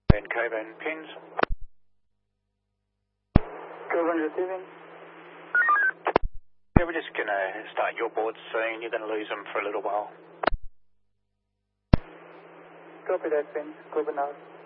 And Coburn pins. Coburn receiving. Yeah, we're just going to start your board soon. You're going to lose them for a little while. Copy that, pins. Coburn out.